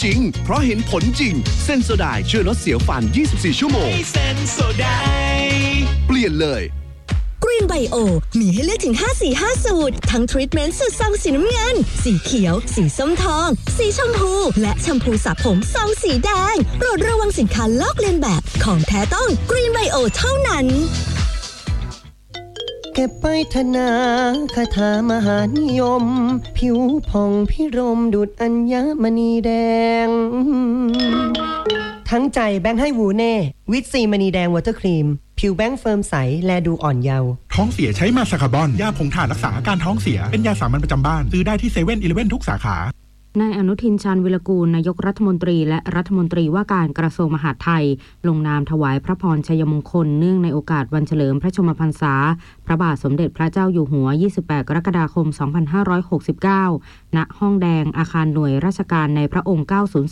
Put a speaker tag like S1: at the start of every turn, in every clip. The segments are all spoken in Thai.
S1: จริงเพราะเห็นผลจริงเซนโซไดช่วยลดเสียวฟัน24ชั่วโมง
S2: เซนโซได
S1: เปลี่ยนเลย
S3: Green Bio มีให้เลือกถึง5สี5สูตรทั้งทรีทเมนต์สูตรซองสีน้ำเงินสีเขียวสีส้มทองสีชมพูและแชมพูสระผมซองสีแดงโปรดระวังสินค้าลอกเลียนแบบของแท้ต้อง Green Bio เท่านั้น
S4: เก็บไปธนาคาถามหานิยมผิวผ่องพิรมดุจอัญมณีแดงทั้งใจแบงค์ให้วูเน่วิตซีมณีแดงวอเตอร์ครีมผิวแบงค์เฟิร์มใสและดูอ่อนเยาว์
S5: ท้องเสียใช้มาซาคาบอนยาผงถ่านรักษาอาการท้องเสียเป็นยาสามัญประจำบ้านซื้อได้ที่7-11ทุกสาขาน
S6: ายอนุทินชาญวิรกูลนายกรัฐมนตรีและรัฐมนตรีว่าการกระทรวงมหาดไทยลงนามถวายพระพรชัยมงคลเนื่องในโอกาสวันเฉลิมพระชนมพรรษาพระบาทสมเด็จพระเจ้าอยู่หัว28กรกฎาคม2569ณห้องแดงอาคารหน่วยราชการในพระองค์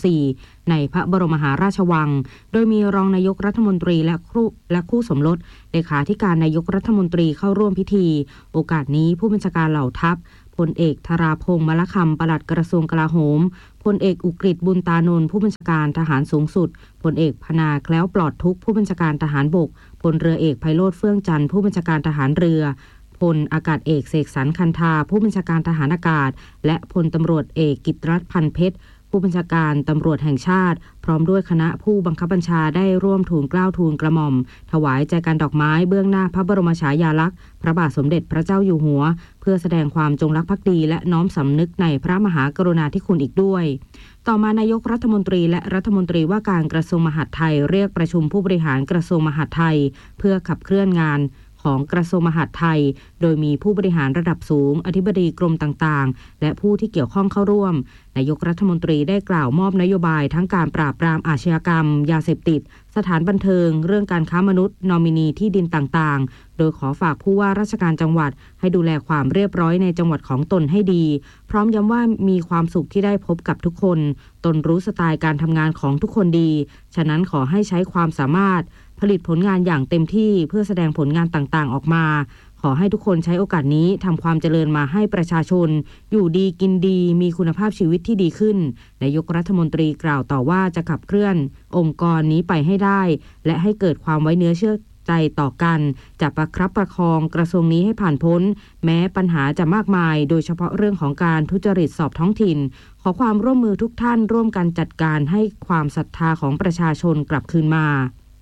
S6: 904ในพระบรมมหาราชวังโดยมีรองนายกรัฐมนตรีและคู่สมรสเลขาธิการนายกรัฐมนตรีเข้าร่วมพิธีโอกาสนี้ผู้บัญชาการเหล่าทัพพลเอกธราพงษ์มลคำปลัดกระทรวงกลาโหมพลเอกอุกฤษบุญตานนท์ผู้บัญชาการทหารสูงสุดพลเอกพนาแคล้วปลอดทุกผู้บัญชาการทหารบกพลเรือเอกไพโรจน์เฟื่องจันทร์ผู้บัญชาการทหารเรือพลอากาศเอกเสกสรรคันธาผู้บัญชาการทหารอากาศและพลตำรวจเอกกิตติรัตน์พันเพชรผู้บัญชาการตำรวจแห่งชาติพร้อมด้วยคณะผู้บังคับบัญชาได้ร่วมทูลเกล้าทูลกระหม่อมถวายแจกันดอกไม้เบื้องหน้าพระบรมฉายาลักษณ์พระบาทสมเด็จพระเจ้าอยู่หัวเพื่อแสดงความจงรักภักดีและน้อมสำนึกในพระมหากรุณาธิคุณอีกด้วยต่อมานายกรัฐมนตรีและรัฐมนตรีว่าการกระทรวงมหาดไทยเรียกประชุมผู้บริหารกระทรวงมหาดไทยเพื่อขับเคลื่อนงานของกระทรวงมหาดไทยโดยมีผู้บริหารระดับสูงอธิบดีกรมต่างๆและผู้ที่เกี่ยวข้องเข้าร่วมนายกรัฐมนตรีได้กล่าวมอบนโยบายทั้งการปราบปรามอาชญากรรมยาเสพติดสถานบันเทิงเรื่องการค้ามนุษย์นอมินีที่ดินต่างๆโดยขอฝากผู้ว่าราชการจังหวัดให้ดูแลความเรียบร้อยในจังหวัดของตนให้ดีพร้อมย้ำว่ามีความสุขที่ได้พบกับทุกคนตนรู้สไตล์การทำงานของทุกคนดีฉะนั้นขอให้ใช้ความสามารถผลิตผลงานอย่างเต็มที่เพื่อแสดงผลงานต่างๆออกมาขอให้ทุกคนใช้โอกาสนี้ทำความเจริญมาให้ประชาชนอยู่ดีกินดีมีคุณภาพชีวิตที่ดีขึ้นนายกรัฐมนตรีกล่าวต่อว่าจะขับเคลื่อนองค์กรนี้ไปให้ได้และให้เกิดความไว้เนื้อเชื่อใจต่อกันจะประคับประคองกระทรวงนี้ให้ผ่านพ้นแม้ปัญหาจะมากมายโดยเฉพาะเรื่องของการทุจริตสอบท้องถิ่นขอความร่วมมือทุกท่านร่วมกันจัดการให้ความศรัทธาของประชาชนกลับคืนมา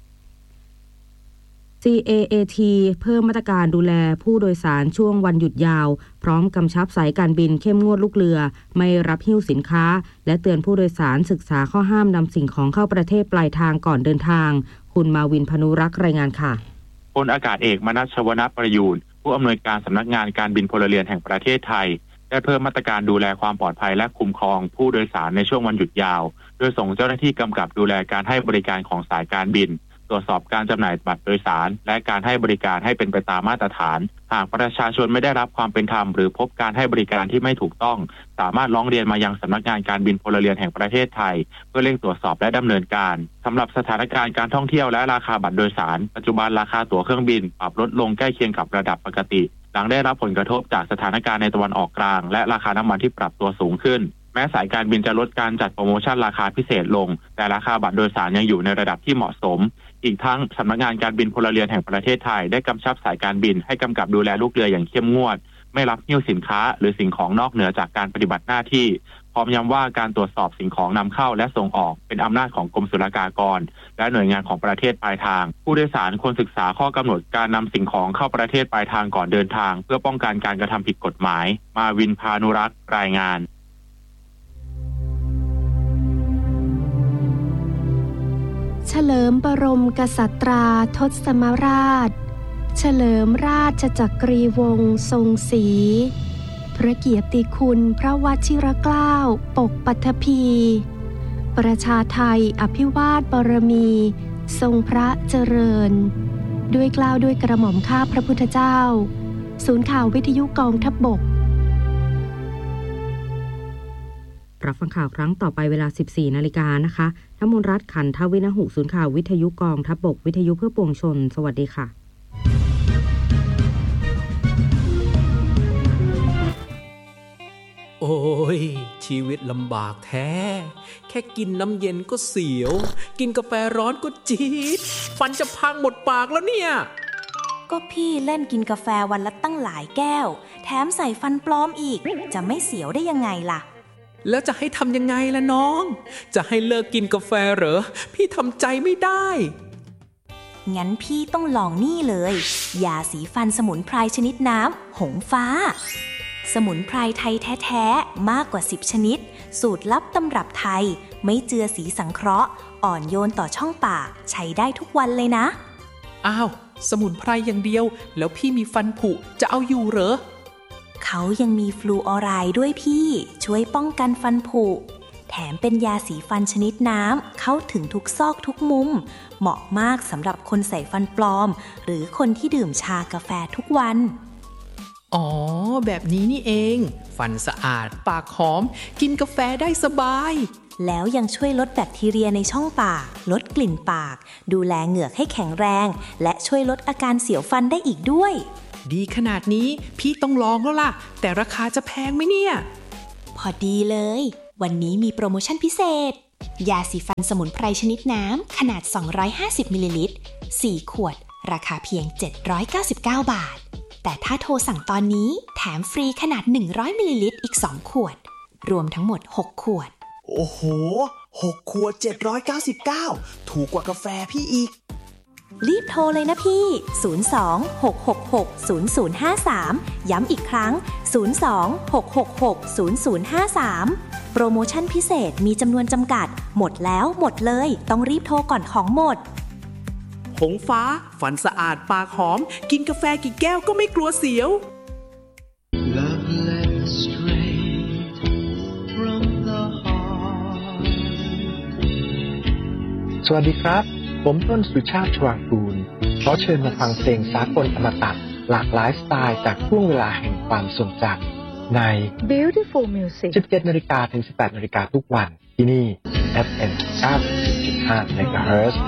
S6: CAAT เพิ่มมาตรการดูแลผู้โดยสารช่วงวันหยุดยาวพร้อมกำชับสายการบินเข้มงวดลูกเรือไม่รับหิ้วสินค้าและเตือนผู้โดยสารศึกษาข้อห้ามนำสิ่งของเข้าประเทศปลายทางก่อนเดินทางคุณมาวินพนุรักษ์รายงานค่ะ
S7: พลอากาศเอกมนัส ชวนาประยูรผู้อำนวยการสำนักงานการบินพลเรือนแห่งประเทศไทยได้เพิ่มมาตรการดูแลความปลอดภัยและคุ้มครองผู้โดยสารในช่วงวันหยุดยาวโดยส่งเจ้าหน้าที่กำกับดูแลการให้บริการของสายการบินตรวจสอบการจำหน่ายบัตรโดยสารและการให้บริการให้เป็นไปตามมาตรฐานหากประชาชนไม่ได้รับความเป็นธรรมหรือพบการให้บริการที่ไม่ถูกต้องสามารถร้องเรียนมายังสำนักงานการบินพลเรือนแห่งประเทศไทยเพื่อเร่งตรวจสอบและดำเนินการสำหรับสถานการณ์การท่องเที่ยวและราคาบัตรโดยสารปัจจุบันราคาตั๋วเครื่องบินปรับลดลงใกล้เคียงกับระดับปกติหลังได้รับผลกระทบจากสถานการณ์ในตะวันออกกลางและราคาน้ำมันที่ปรับตัวสูงขึ้นแม้สายการบินจะลดการจัดโปรโมชั่นราคาพิเศษลงแต่ราคาบัตรโดยสารยังอยู่ในระดับที่เหมาะสมอีกทั้งสำนักงานการบินพลเรือนแห่งประเทศไทยได้กำชับสายการบินให้กำกับดูแลลูกเรืออย่างเข้มงวดไม่รับหิ้วสินค้าหรือสิ่งของนอกเหนือจากการปฏิบัติหน้าที่พร้อมย้ำว่าการตรวจสอบสิ่งของนำเข้าและส่งออกเป็นอำนาจของกรมศุลกากรและหน่วยงานของประเทศปลายทางผู้โดยสารควรศึกษาข้อกำหนดการนำสิ่งของเข้าประเทศปลายทางก่อนเดินทางเพื่อป้องกันการกระทำผิดกฎหมายมาวินพานุรักษ์รายงาน
S8: เฉลิมบรมกษัตราทศมราชเฉลิมราชจักรีวงศ์ทรงศรีพระเกียรติคุณพระวชิรเกล้าปกปัทภีประชาไทยอภิวาทบารมีทรงพระเจริญด้วยเกล้าด้วยกระหม่อมข้าพระพุทธเจ้าศูนย์ข่าววิทยุกองทัพบก
S6: รับฟังข่าวครั้งต่อไปเวลา 14 นาฬิกานะคะธมนรัตน์ขันทวินหุศูนย์ข่าววิทยุกองทัพบกวิทยุเพื่อปวงชนสวัสดีค่ะ
S2: โอ้ยชีชีวิตลำบากแท้แค่กินน้ำเย็นก็เสียวกินกาแฟร้อนก็จี๊ดฟันจะพังหมดปากแล้วเนี่ย
S9: ก็พี่เล่นกินกาแฟวันละตั้งหลายแก้วแถมใส่ฟันปลอมอีกจะไม่เสียวได้ยังไงล่ะ
S2: แล้วจะให้ทำยังไงล่ะน้องจะให้เลิกกินกาแฟเหรอพี่ทำใจไม่ได้
S9: งั้นพี่ต้องลองนี่เลยยาสีฟันสมุนไพรชนิดน้ำหงฟ้าสมุนไพรไทยแท้ๆมากกว่า10ชนิดสูตรลับตำรับไทยไม่เจือสีสังเคราะห์อ่อนโยนต่อช่องปากใช้ได้ทุกวันเลยนะ
S2: อ้าวสมุนไพรอย่างเดียวแล้วพี่มีฟันผุจะเอาอยู่เหรอ
S9: เขายังมีฟลูออไรด์ด้วยพี่ช่วยป้องกันฟันผุแถมเป็นยาสีฟันชนิดน้ำเข้าถึงทุกซอกทุกมุมเหมาะมากสำหรับคนใส่ฟันปลอมหรือคนที่ดื่มชากาแฟทุกวัน
S2: อ๋อแบบนี้นี่เองฟันสะอาดปากหอมกินกาแฟได้สบาย
S9: แล้วยังช่วยลดแบคทีเรียในช่องปากลดกลิ่นปากดูแลเหงือกให้แข็งแรงและช่วยลดอาการเสียวฟันได้อีกด้วย
S2: ดีขนาดนี้พี่ต้องลองแล้วล่ะแต่ราคาจะแพงไหมเนี่ย
S9: พอดีเลยวันนี้มีโปรโมชั่นพิเศษยาสีฟันสมุนไพรชนิดน้ำขนาด250มิลลิลิตร4ขวดราคาเพียง799บาทแต่ถ้าโทรสั่งตอนนี้แถมฟรีขนาด100มิลลิลิตรอีก2ขวดรวมทั้งหมด6ขวด
S1: โอ้โห6ขวด799ถูกกว่ากาแฟพี่อีก
S9: รีบโทรเลยนะพี่02-666-0053ย้ำอีกครั้ง02-666-0053โปรโมชั่นพิเศษมีจำนวนจำกัดหมดแล้วหมดเลยต้องรีบโทรก่อนของหมด
S2: หงฟ้าฟันสะอาดปากหอมกินกาแฟกี่แก้วก็ไม่กลัวเสียว
S10: สวัสดีครับผมต้นสุชาติชวางกูลขอเชิญมาฟังเพลงสากลอมตะหลากหลายสไตล์จากช่วงเวลาแห่งความทรงจำใน
S11: Beautiful Music
S10: 17 นาฬิกาถึง 18 นาฬิกาทุกวันที่นี่ FM 94.5 MHz